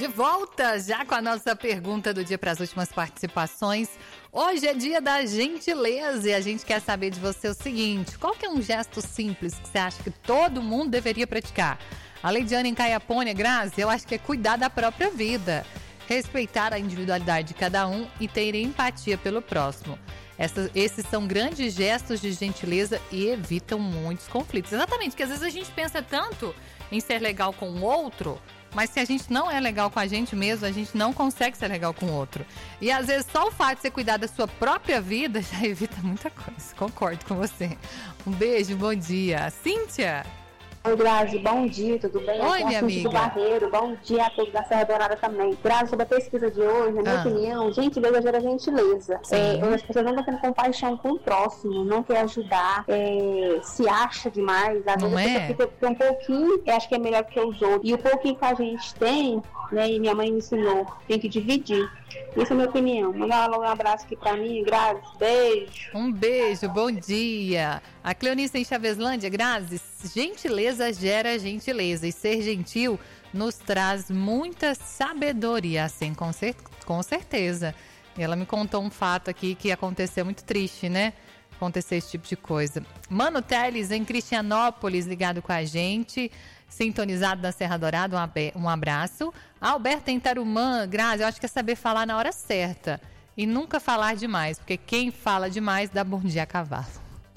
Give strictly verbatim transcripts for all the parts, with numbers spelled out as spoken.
De volta já com a nossa pergunta do dia para as últimas participações. Hoje é dia da gentileza e a gente quer saber de você o seguinte: qual que é um gesto simples que você acha que todo mundo deveria praticar? A Leidiane em Caiapônia, Grazi, eu acho que é cuidar da própria vida, respeitar a individualidade de cada um e ter empatia pelo próximo. Essas, esses são grandes gestos de gentileza e evitam muitos conflitos. Exatamente, porque às vezes a gente pensa tanto em ser legal com o outro, mas se a gente não é legal com a gente mesmo, a gente não consegue ser legal com o outro. E às vezes só o fato de você cuidar da sua própria vida já evita muita coisa. Concordo com você. Um beijo, bom dia. Cíntia? Oi, Grazi, bom dia, tudo bem? Oi, minha amiga. Do Barreiro, bom dia a todos da Serra Dourada também. Grazi, sobre a pesquisa de hoje, na minha ah. opinião, gentileza gera gentileza. É, as pessoas não estão tendo compaixão com o próximo, não quer ajudar, é, se acha demais. Às não vezes é? a pessoa fica um pouquinho, eu acho que é melhor que os outros. E o pouquinho que a gente tem, né, e minha mãe me ensinou, tem que dividir. Essa é a minha opinião. Mandar um abraço aqui pra mim, Grazi, beijo. Um beijo, bom dia. A Cleonice em Chaveslândia, Grazi, gentileza gera gentileza e ser gentil nos traz muita sabedoria, assim, com, cer- com certeza. E ela me contou um fato aqui que aconteceu muito triste, né? Acontecer esse tipo de coisa. Mano Teles em Cristianópolis, ligado com a gente, sintonizado na Serra Dourada, um, ab- um abraço. Alberto em Tarumã, Grazi, eu acho que é saber falar na hora certa e nunca falar demais, porque quem fala demais dá bom dia a cavalo.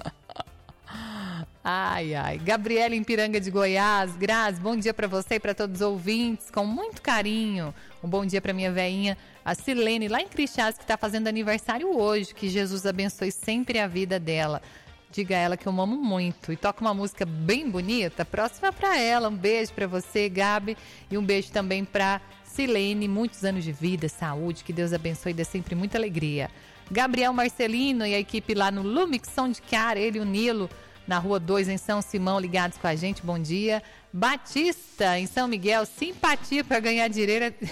Ai, ai. Gabriela em Piranga de Goiás, Grazi, bom dia pra você e pra todos os ouvintes, com muito carinho. Um bom dia pra minha veinha, a Silene, lá em Crixás, que tá fazendo aniversário hoje. Que Jesus abençoe sempre a vida dela. Diga a ela que eu amo muito. E toca uma música bem bonita, próxima pra ela. Um beijo pra você, Gabi, e um beijo também pra Silene. Muitos anos de vida, saúde, que Deus abençoe e dê sempre muita alegria. Gabriel Marcelino e a equipe lá no Lumix Som de Cara, ele e o Nilo, na Rua dois, em São Simão, ligados com a gente, bom dia. Batista, em São Miguel, simpatia para ganhar dinheiro é...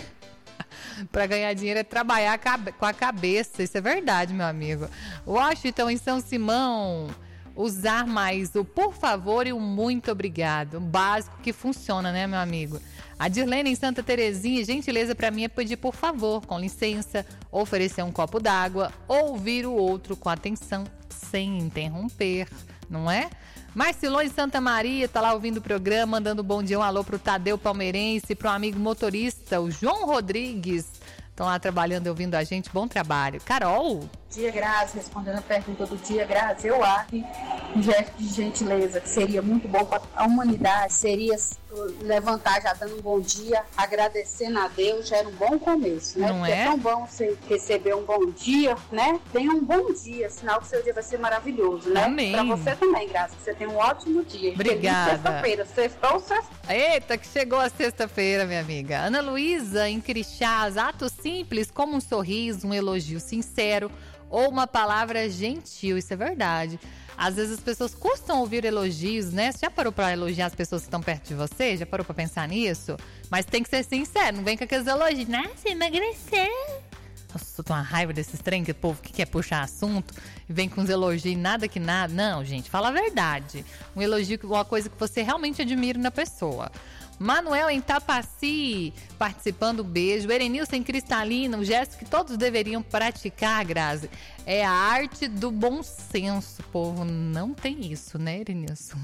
para ganhar dinheiro é trabalhar com a cabeça, isso é verdade, meu amigo. Washington, em São Simão, usar mais o por favor e o muito obrigado, um básico que funciona, né, meu amigo? A Dirlene em Santa Terezinha, gentileza para mim é pedir por favor, com licença, oferecer um copo d'água, ouvir o outro com atenção, sem interromper, não é? Marcilone Santa Maria tá lá ouvindo o programa, mandando um bom dia, um alô pro Tadeu Palmeirense, pro amigo motorista, o João Rodrigues. Estão lá trabalhando e ouvindo a gente, bom trabalho. Carol? Dia, Grazi, respondendo a pergunta do dia, Grazi, eu acho que um gesto de gentileza que seria muito bom para a humanidade seria levantar já dando um bom dia, agradecendo a Deus, já era um bom começo, né? Não Porque é? é tão bom você receber um bom dia, né? Tenha um bom dia, sinal que seu dia vai ser maravilhoso, né? Amém. Para você também, Grazi, que você tenha um ótimo dia. Obrigada. Feliz sexta-feira, sextou, sexta. Eita, que chegou a sexta-feira, minha amiga. Ana Luísa, em Crixás, atos simples como um sorriso, um elogio sincero ou uma palavra gentil, isso é verdade. Às vezes as pessoas custam ouvir elogios, né? Você já parou pra elogiar as pessoas que estão perto de você? Já parou pra pensar nisso? Mas tem que ser sincero, não vem com aqueles elogios. Nossa, emagreceu. Nossa, eu tô uma raiva desses trem que o povo que quer puxar assunto e vem com uns elogios nada que nada. Não, gente, fala a verdade. Um elogio, uma coisa que você realmente admira na pessoa. Manuel em Tapaci, participando, beijo. Erenilson em Cristalina, um gesto que todos deveriam praticar, Grazi, é a arte do bom senso. O povo não tem isso, né, Erenilson?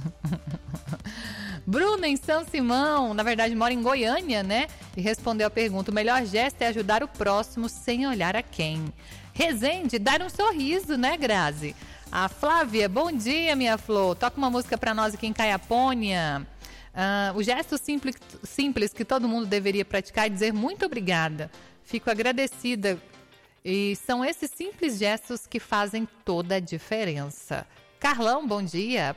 Bruna em São Simão, na verdade mora em Goiânia, né? E respondeu a pergunta, o melhor gesto é ajudar o próximo sem olhar a quem. Rezende, dar um sorriso, né, Grazi? A Flávia, bom dia, minha flor. Toca uma música pra nós aqui em Caiapônia. Uh, o gesto simples, simples que todo mundo deveria praticar é dizer muito obrigada. Fico agradecida. E são esses simples gestos que fazem toda a diferença. Carlão, bom dia.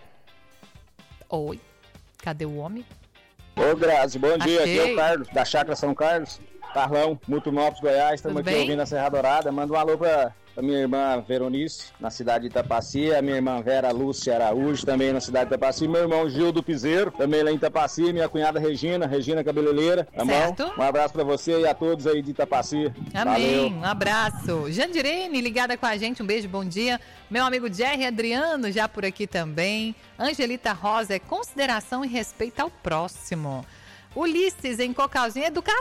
Oi, cadê o homem? Ô Grazi, bom dia. Achei. Aqui é o Carlos, da Chácara São Carlos. Carlão, Mutunópolis, Goiás. Estamos aqui bem? ouvindo a Serra Dourada. Manda um alô pra, pra minha irmã Veronice, na cidade de Itapaci. A minha irmã Vera Lúcia Araújo, também na cidade de Itapaci. Meu irmão Gil do Piseiro, também lá em Itapaci. Minha cunhada Regina, Regina Cabeleireira. Tá Certo. bom? Um abraço pra você e a todos aí de Itapaci. Amém, Valeu. um abraço. Jandirene, ligada com a gente, um beijo, bom dia. Meu amigo Jerry Adriano, já por aqui também. Angelita Rosa, é consideração e respeito ao próximo. Ulisses, em Cocalzinho, educação.